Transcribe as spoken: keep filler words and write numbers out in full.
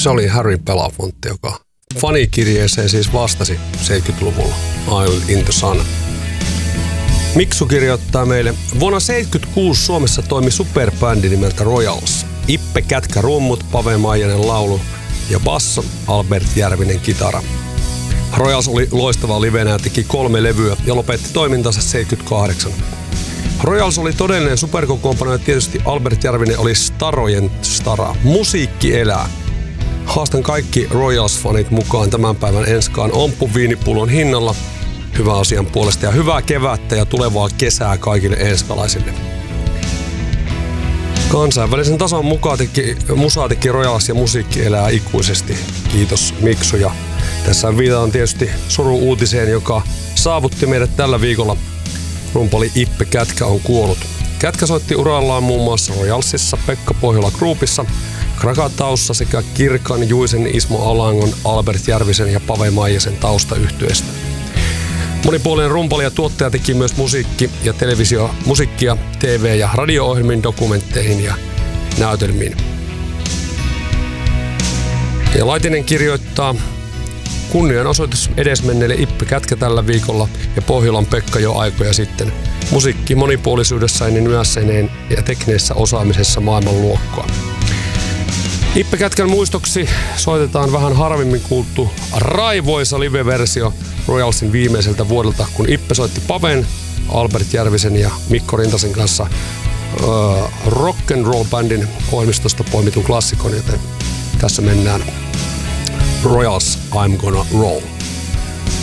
Se oli Harry Belafonte, joka fanikirjeeseen siis vastasi seitsemänkymmentäluvulla Island in the Sun. Miksu kirjoittaa meille, vuonna seitsemänkymmentäkuusi Suomessa toimi superbändi nimeltä Royals. Ippe Kätkä rummut, Pave Maijanen laulu ja basso, Albert Järvinen kitara. Royals oli loistava livenä ja teki kolme levyä ja lopetti toimintansa seitsemänkymmentäkahdeksan. Royals oli todellinen superkokoonpano ja tietysti Albert Järvinen oli starojen stara. Musiikki elää. Haastan kaikki Royals-fanit mukaan tämän päivän enskaan Omppu viinipullon hinnalla hyvän asian puolesta ja hyvää kevättä ja tulevaa kesää kaikille enskalaisille. Kansainvälisen tason mukaan teki, musaa teki Royals ja musiikki elää ikuisesti. Kiitos Miksu. Ja tässä viitataan tietysti suru-uutiseen, joka saavutti meidät tällä viikolla. Rumpali Ippe Kätkä on kuollut. Kätkä soitti urallaan muun muassa Royalsissa, Pekka Pohjola Groupissa, Krakataussa sekä Kirkan, Juisen, Ismo Alangon, Albert Järvisen ja Pave Maijasen taustayhtyeestä. Monipuolinen rumpali ja tuottaja teki myös musiikki- ja televisio, musiikkia, T V- ja radio-ohjelmiin, dokumentteihin ja näytelmiin. Ja Laitinen kirjoittaa, kunnianosoitus edesmenneelle Ippe Kätkä tällä viikolla ja Pohjolan Pekka jo aikoja sitten. Musiikki monipuolisuudessaan ja nyanssineen ja teknisessä osaamisessa maailmanluokkaa. Ippe Kätkän muistoksi soitetaan vähän harvemmin kuultu raivoisa live-versio Royalsin viimeiseltä vuodelta, kun Ippe soitti Paven, Albert Järvisen ja Mikko Rintasen kanssa uh, rock and roll bandin ohjelmistosta poimitun klassikon, joten tässä mennään Royals I'm Gonna Roll.